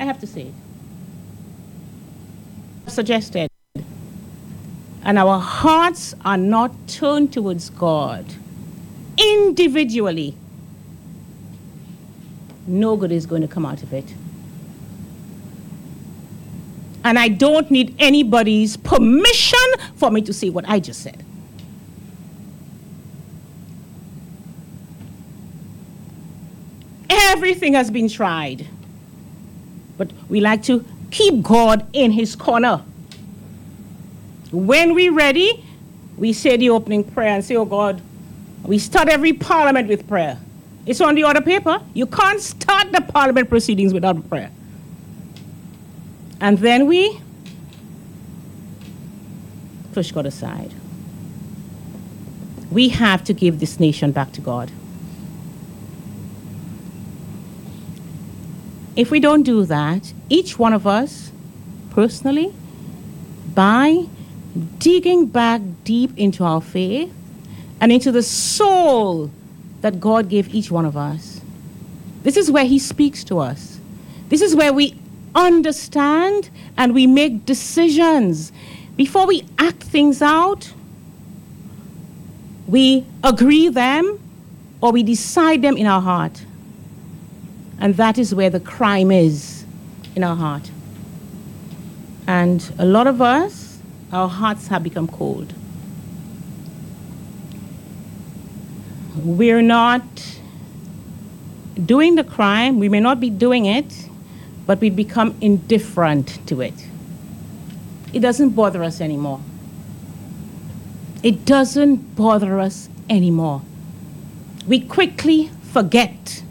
have to say it. Suggested. And our hearts are not turned towards God individually, no good is going to come out of it. And I don't need anybody's permission for me to say what I just said. Everything has been tried. But we like to keep God in his corner. When we're ready, we say the opening prayer and say, oh God, we start every parliament with prayer. It's on the order paper. You can't start the parliament proceedings without prayer. And then we push God aside. We have to give this nation back to God. If we don't do that, each one of us, personally, by digging back deep into our faith and into the soul that God gave each one of us, this is where he speaks to us. This is where we understand and we make decisions. Before we act things out, we agree them or we decide them in our heart. And that is where the crime is, in our heart. And a lot of us, our hearts have become cold. We're not doing the crime. We may not be doing it, but we become indifferent to it. It doesn't bother us anymore. It doesn't bother us anymore. We quickly forget